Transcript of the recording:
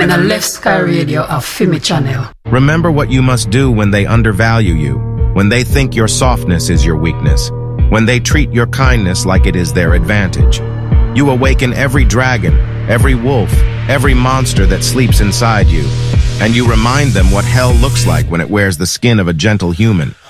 me no left Sky Radio a Fimi channel. Remember what you must do when they undervalue you, when they think your softness is your weakness, when they treat your kindness like it is their advantage. You awaken every dragon, every wolf, every monster that sleeps inside you, and you remind them what hell looks like when it wears the skin of a gentle human.